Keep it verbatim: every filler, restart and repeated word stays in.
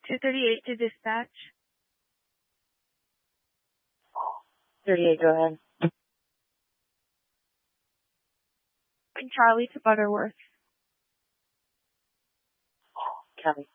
two thirty-eight to dispatch. thirty-eight, go ahead. And Charlie to Butterworth. Copy.